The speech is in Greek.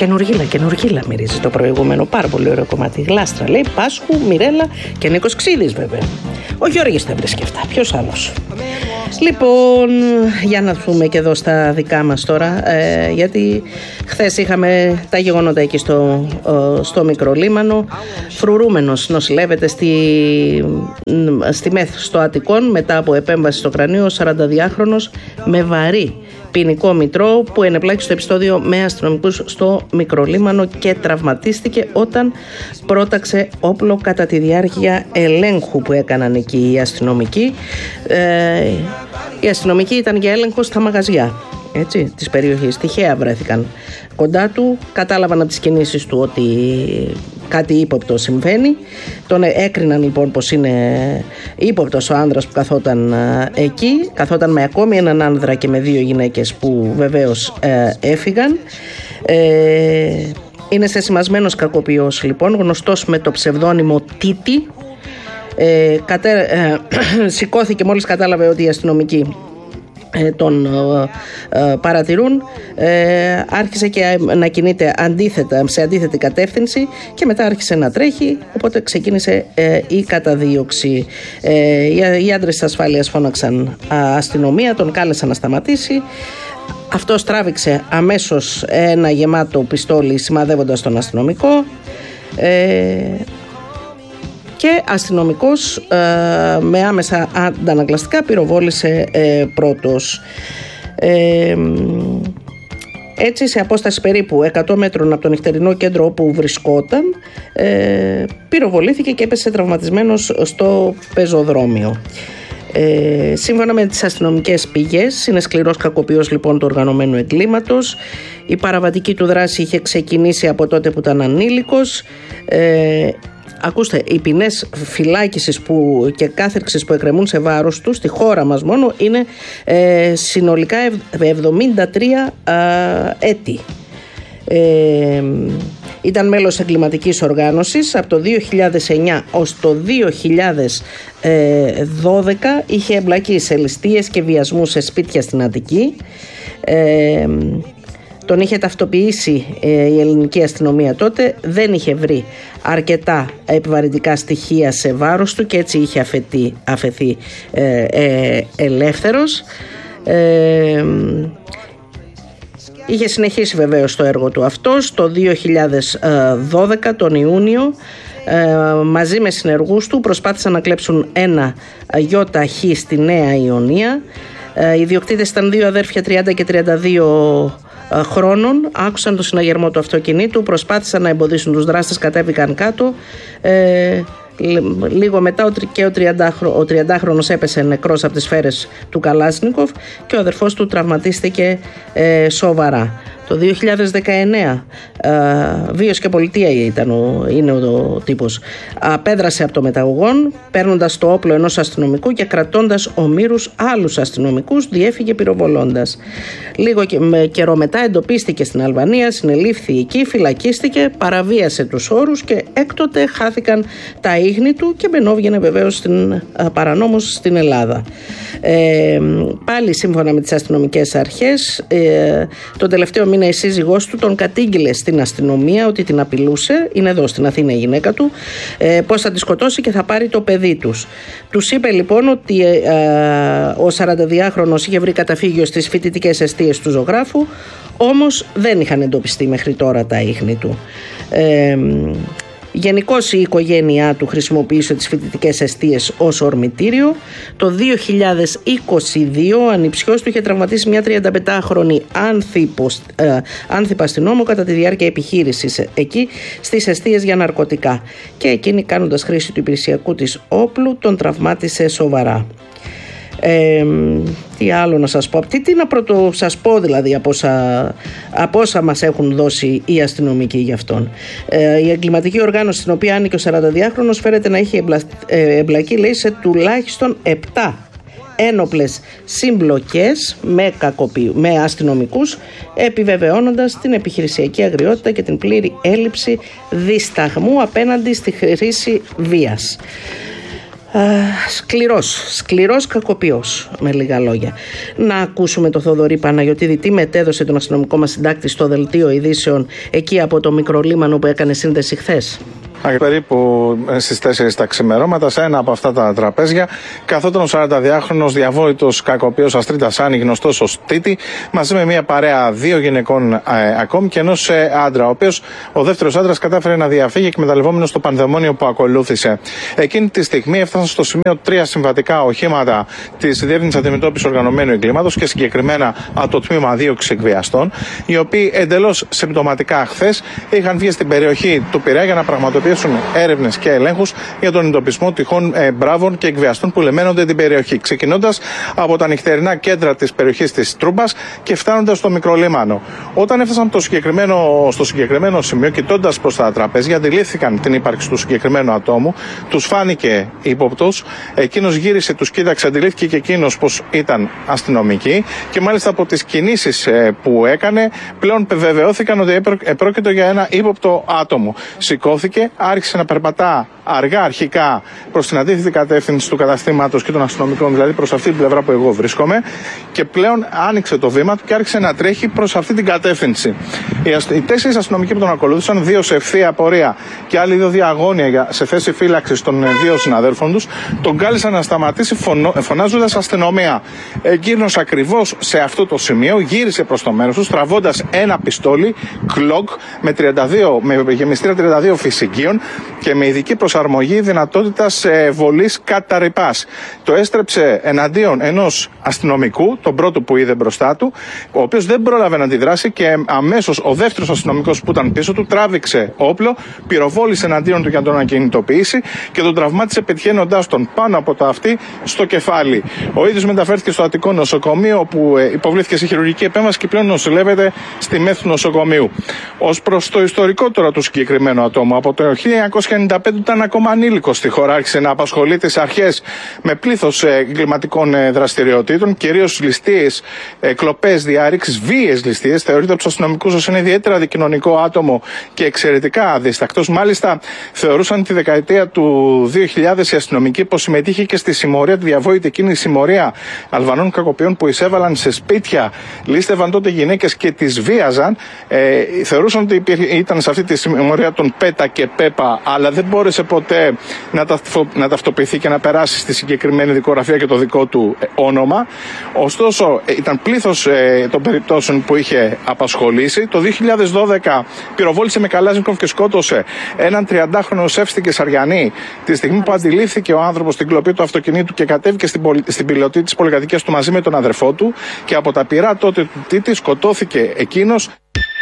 Καινουργίλα μυρίζει το προηγούμενο. Πάρα πολύ ωραίο κομμάτι. Γλάστρα λέει, Πάσχου, Μιρέλα και Νίκος Ξίδης βέβαια. Ο Γιώργης τα βρίσκει αυτά. Ποιος άλλος? Λοιπόν, για να δούμε και εδώ στα δικά μας τώρα, γιατί χθες είχαμε τα γεγονότα εκεί στο Μικρολίμανο. Φρουρούμενος νοσηλεύεται στη ΜΕΘ στο Αττικόν μετά από επέμβαση στο κρανίο, 42χρονος με βαρύ ποινικό μητρό που ενεπλάκη στο επεισόδιο με αστυνομικούς στο Μικρολίμανο και τραυματίστηκε όταν πρόταξε όπλο κατά τη διάρκεια ελέγχου που έκαναν εκεί οι αστυνομικοί. Οι αστυνομικοί ήταν για έλεγχο στα μαγαζιά της περιοχής. Τυχαία βρέθηκαν κοντά του, κατάλαβαν από τις κινήσεις του ότι κάτι ύποπτο συμβαίνει. Τον έκριναν λοιπόν πως είναι ύποπτος ο άνδρας που καθόταν εκεί. Καθόταν με ακόμη έναν άνδρα και με 2 γυναίκες που βεβαίως έφυγαν. Είναι σεσημασμένος κακοποιός λοιπόν, γνωστός με το ψευδόνυμο Τίτη. Σηκώθηκε μόλις κατάλαβε ότι οι αστυνομικοί τον παρατηρούν, άρχισε και να κινείται σε αντίθετη κατεύθυνση και μετά άρχισε να τρέχει, οπότε ξεκίνησε η καταδίωξη. Οι άντρες της ασφάλειας φώναξαν αστυνομία, τον κάλεσαν να σταματήσει. Αυτός τράβηξε αμέσως ένα γεμάτο πιστόλι σημαδεύοντας τον αστυνομικό και αστυνομικός με άμεσα αντανακλαστικά πυροβόλησε πρώτος. Έτσι σε απόσταση περίπου 100 μέτρων από το νυχτερινό κέντρο όπου βρισκόταν πυροβολήθηκε και έπεσε τραυματισμένος στο πεζοδρόμιο. Σύμφωνα με τις αστυνομικές πηγές, είναι σκληρός κακοποιός λοιπόν του οργανωμένου εγκλήματος. Η παραβατική του δράση είχε ξεκινήσει από τότε που ήταν ανήλικος. Ακούστε, οι ποινές φυλάκισης και κάθερξης που εκκρεμούν σε βάρος του στη χώρα μας μόνο είναι συνολικά 73 έτη. Ήταν μέλος εγκληματικής οργάνωσης από το 2009 ως το 2012. Είχε εμπλακεί σε ληστείες και βιασμούς σε σπίτια στην Αττική. Τον είχε ταυτοποιήσει η ελληνική αστυνομία τότε, δεν είχε βρει αρκετά επιβαρυντικά στοιχεία σε βάρος του και έτσι είχε αφαιθεί ελεύθερος. Είχε συνεχίσει βεβαίως το έργο του αυτός. Το 2012 τον Ιούνιο μαζί με συνεργούς του προσπάθησαν να κλέψουν ένα ΙΧ στη Νέα Ιωνία. Οι ιδιοκτήτες ήταν 2 αδέρφια 30 και 32 χρόνων. Άκουσαν το συναγερμό του αυτοκινήτου, προσπάθησαν να εμποδίσουν τους δράστες, κατέβηκαν κάτω. Λίγο μετά ο 30χρονος έπεσε νεκρός από τις σφαίρες του Καλάσνικοφ και ο αδερφός του τραυματίστηκε σοβαρά. Το 2019 βίος και πολιτεία είναι ο τύπος. Απέδρασε από το μεταγωγόν παίρνοντας το όπλο ενός αστυνομικού και κρατώντας ομήρους άλλους αστυνομικούς διέφυγε πυροβολώντας. Λίγο καιρό μετά εντοπίστηκε στην Αλβανία, συνελήφθη εκεί, φυλακίστηκε, παραβίασε τους όρους και έκτοτε χάθηκαν τα ίχνη του και μπαινόβγαινε βεβαίως παρανόμως στην Ελλάδα. Πάλι σύμφωνα με τις αστυνομικές αρχές, τον τελευταίο μήνα η σύζυγός του τον κατήγγειλε στην αστυνομία ότι την απειλούσε, είναι εδώ στην Αθήνα η γυναίκα του, πως θα τη σκοτώσει και θα πάρει το παιδί τους. Τους είπε λοιπόν ότι ο 42χρονος είχε βρει καταφύγιο στις φοιτητικές εστίες του ζωγράφου, όμως δεν είχαν εντοπιστεί μέχρι τώρα τα ίχνη του. Γενικώς η οικογένειά του χρησιμοποίησε τις φοιτητικές εστίες ως ορμητήριο. Το 2022 ο ανιψιός του είχε τραυματίσει μια 35χρονη άνθιπα αστυνόμο κατά τη διάρκεια επιχείρησης εκεί στις εστίες για ναρκωτικά και εκείνη, κάνοντας χρήση του υπηρεσιακού της όπλου, τον τραυμάτισε σοβαρά. Τι άλλο να σας πω, τι να πρώτο σας πω δηλαδή από όσα μας έχουν δώσει οι αστυνομικοί για αυτόν. Η εγκληματική οργάνωση στην οποία άνοιγε ο 42χρονος φέρεται να έχει εμπλακεί, λέει, σε τουλάχιστον 7 ένοπλες συμπλοκές με αστυνομικούς, επιβεβαιώνοντας την επιχειρησιακή αγριότητα και την πλήρη έλλειψη δισταγμού απέναντι στη χρήση βίας. Σκληρός κακοποιός, με λίγα λόγια. Να ακούσουμε το Θοδωρή Παναγιωτίδη τι μετέδωσε τον αστυνομικό μας συντάκτη στο δελτίο ειδήσεων εκεί από το Μικρολίμανο που έκανε σύνδεση χθες. Περίπου στις 4 τα ξημερώματα, σε ένα από αυτά τα τραπέζια, καθόταν ο 42χρονος διαβόητος κακοποιός Αστρίτας Άνη, γνωστός ως Τίτη, μαζί με μια παρέα 2 γυναικών ακόμη και ενός άντρα, ο οποίος ο δεύτερος άντρας κατάφερε να διαφύγει εκμεταλλευόμενος το πανδαιμόνιο που ακολούθησε. Εκείνη τη στιγμή έφτασαν στο σημείο 3 συμβατικά οχήματα της Διεύθυνσης Αντιμετώπισης Οργανωμένου Εγκλήματος και συγκεκριμένα από το τμήμα 2 εκβιαστών, οι οποίοι εντελώς συμπτωματικά χθες είχαν βγει στην περιοχή του Πειραιά για να πραγματοποιήσουν έρευνες και ελέγχους για τον εντοπισμό τυχόν μπράβων και εκβιαστών που λεμένονται την περιοχή. Ξεκινώντας από τα νυχτερινά κέντρα της περιοχής της Τρούμπας και φτάνοντας στο Μικρολίμανο. Όταν έφτασαν στο συγκεκριμένο σημείο, κοιτώντας προς τα τραπέζια, αντιλήφθηκαν την ύπαρξη του συγκεκριμένου ατόμου, τους φάνηκε ύποπτος. Εκείνος γύρισε, τους κοίταξε, αντιλήφθηκε και εκείνος πως ήταν αστυνομικοί και μάλιστα από τις κινήσεις που έκανε πλέον βεβαιώθηκαν ότι επρόκειτο για ένα ύποπτο άτομο. Σηκώθηκε, άρχισε να περπατά αργά αρχικά προς την αντίθετη κατεύθυνση του καταστήματος και των αστυνομικών, δηλαδή προς αυτή την πλευρά που εγώ βρίσκομαι, και πλέον άνοιξε το βήμα του και άρχισε να τρέχει προς αυτή την κατεύθυνση. Οι 4 αστυνομικοί που τον ακολούθησαν, 2 σε ευθεία πορεία και άλλοι 2 διαγώνια σε θέση φύλαξης των 2 συναδέλφων τους, τον κάλεσαν να σταματήσει φωνάζοντας αστυνομία. Εκείνος ακριβώς σε αυτό το σημείο γύρισε προς το μέρος του, τραβώντας ένα πιστόλι Glock με γεμιστήρα 32 φυσικίων και με ειδική προσαρμογή δυνατότητας βολής κατά ρηπάς. Το έστρεψε εναντίον ενός αστυνομικού, τον πρώτο που είδε μπροστά του, ο οποίος δεν πρόλαβε να αντιδράσει και αμέσως ο δεύτερος αστυνομικός που ήταν πίσω του τράβηξε όπλο, πυροβόλησε εναντίον του για να τον ακινητοποιήσει και τον τραυμάτισε πετυχαίνοντάς τον πάνω από το αυτί στο κεφάλι. Ο ίδιος μεταφέρθηκε στο Αττικό νοσοκομείο, όπου υποβλήθηκε σε χειρουργική επέμβαση και πλέον νοσηλεύεται στη ΜΕΘ του νοσοκομείου. Ως προς το ιστορικό τώρα του συγκεκριμένου ατόμου, από το 1995 ήταν ακόμα ανήλικος στη χώρα, άρχισε να απασχολεί τις αρχές με πλήθος εγκληματικών δραστηριοτήτων, κυρίως ληστείες, κλοπές, διάρρηξης, βίαιες ληστείες. Θεωρείται από τους αστυνομικούς ως ένα ιδιαίτερα αντικοινωνικό άτομο και εξαιρετικά αδίστακτος. Μάλιστα, θεωρούσαν τη δεκαετία του 2000 οι αστυνομικοί πως συμμετείχε και στη συμμορία, τη διαβόητη εκείνη συμμορία Αλβανών κακοποιών που εισέβαλαν σε σπίτια, λίστευαν τότε γυναίκες και τις βίαζαν. Θεωρούσαν ότι ήταν σε αυτή τη συμμορία των Πέτα και Πέπα, αλλά δεν μπόρεσε ποτέ να ταυτοποιηθεί και να περάσει στη συγκεκριμένη δικογραφία και το δικό του όνομα. Ωστόσο, ήταν πλήθος των περιπτώσεων που είχε απασχολήσει. Το 2012 πυροβόλησε με Καλάζνικοφ και σκότωσε έναν 30χρονο σεφ στην Κεσαριανή, τη στιγμή που αντιλήφθηκε ο άνθρωπος την κλοπή του αυτοκινήτου και κατέβηκε στην πιλωτή της πολυκατοικίας του μαζί με τον αδερφό του, και από τα πυρά τότε του Τίτη σκοτώθηκε εκείνος.